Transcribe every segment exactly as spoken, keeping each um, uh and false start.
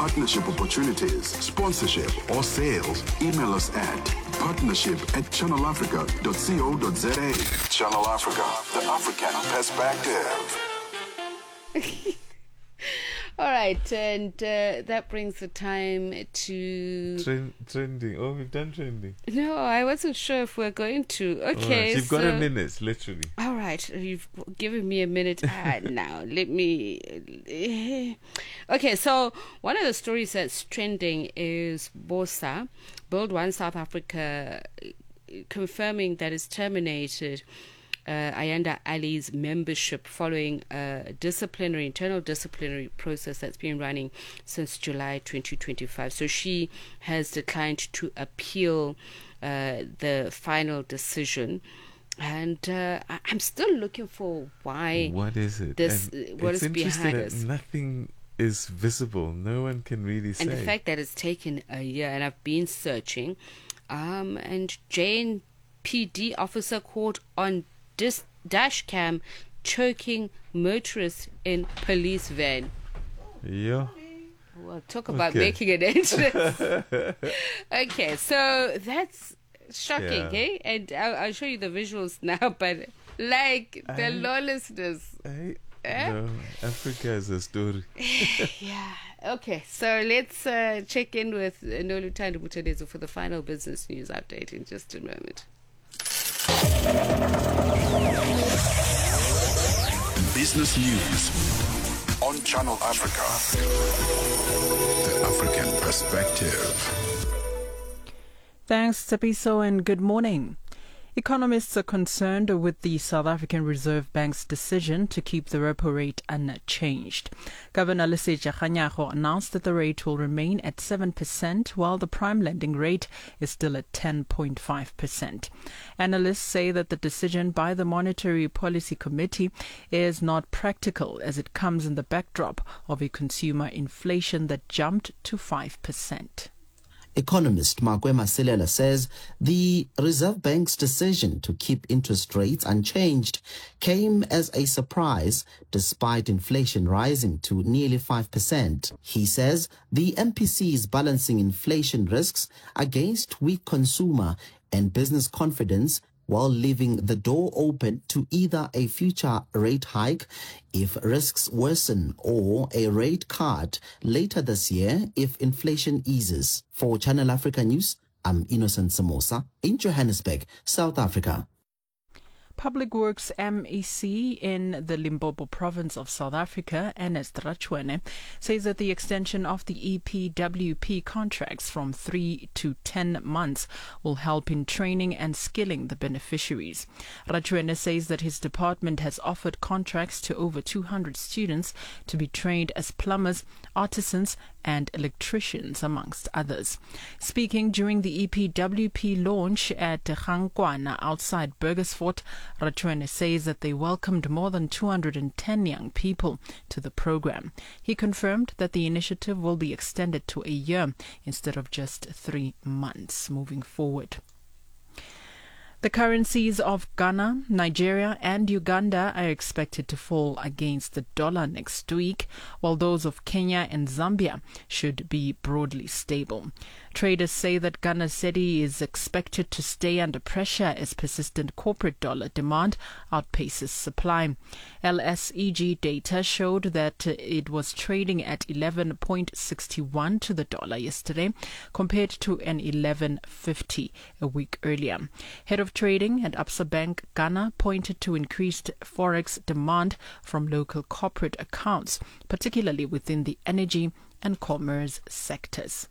partnership opportunities, sponsorship, or sales, email us at partnership at channel africa dot co dot za. Channel Africa, the African perspective. All right, and uh, that brings the time to... Trend, trending. Oh, we've done trending. No, I wasn't sure if we're going to. Okay, right. You've so... got a minute, literally. All right, you've given me a minute. Ah, now, let me... Okay, so one of the stories that's trending is BOSA, Build One South Africa, confirming that it's terminated Uh, Ayanda Ali's membership following a disciplinary, internal disciplinary process that's been running since July twenty twenty-five. So she has declined to appeal uh, the final decision. And uh, I- I'm still looking for why. What is it? This, And what it's is interesting behind that this? nothing is visible. No one can really say. And the fact that it's taken a year, and I've been searching, um, and Jane P D officer caught on dis- dash cam choking motorist in police van. Yeah. Well, talk about Okay. making an entrance. Okay, so that's shocking, Yeah. eh? And I'll, I'll show you the visuals now, but like the I- lawlessness. I, Eh? no, Africa is a story. Yeah. Okay, so let's uh, check in with Noluthando Buthelezi for the final business news update in just a moment. Business news on Channel Africa. The African perspective. Thanks, Tapiso, and good morning. Economists are concerned with the South African Reserve Bank's decision to keep the repo rate unchanged. Governor Lesetja Kganyago announced that the rate will remain at seven percent, while the prime lending rate is still at ten point five percent. Analysts say that the decision by the Monetary Policy Committee is not practical, as it comes in the backdrop of a consumer inflation that jumped to five percent. Economist Makwema Silela says the Reserve Bank's decision to keep interest rates unchanged came as a surprise despite inflation rising to nearly five percent. He says the M P C is balancing inflation risks against weak consumer and business confidence, while leaving the door open to either a future rate hike if risks worsen or a rate cut later this year if inflation eases. For Channel Africa News, I'm Innocent Samosa in Johannesburg, South Africa. Public Works M E C in the Limpopo province of South Africa, Ernest Rachwene, says that the extension of the E P W P contracts from three to ten months will help in training and skilling the beneficiaries. Rachwene says that his department has offered contracts to over two hundred students to be trained as plumbers, artisans, and electricians, amongst others. Speaking during the E P W P launch at Gangkwana outside Burgersfort, Rachwene says that they welcomed more than two hundred ten young people to the program. He confirmed that the initiative will be extended to a year instead of just three months moving forward. The currencies of Ghana, Nigeria, and Uganda are expected to fall against the dollar next week, while those of Kenya and Zambia should be broadly stable. Traders say that Ghana cedi is expected to stay under pressure as persistent corporate dollar demand outpaces supply. L S E G data showed that it was trading at eleven point six one to the dollar yesterday, compared to an eleven fifty a week earlier. Head of Trading at Absa Bank Ghana pointed to increased forex demand from local corporate accounts, particularly within the energy and commerce sectors.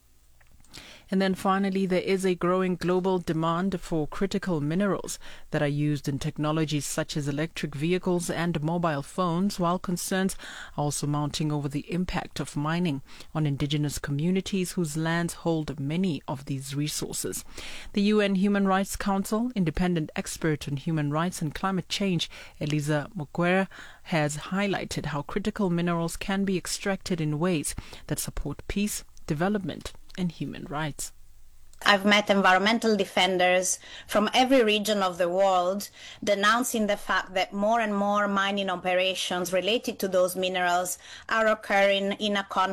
And then finally, there is a growing global demand for critical minerals that are used in technologies such as electric vehicles and mobile phones, while concerns are also mounting over the impact of mining on indigenous communities whose lands hold many of these resources. The U N Human Rights Council, independent expert on human rights and climate change, Eliza Mukwera, has highlighted how critical minerals can be extracted in ways that support peace, development, and human rights. I've met environmental defenders from every region of the world denouncing the fact that more and more mining operations related to those minerals are occurring in a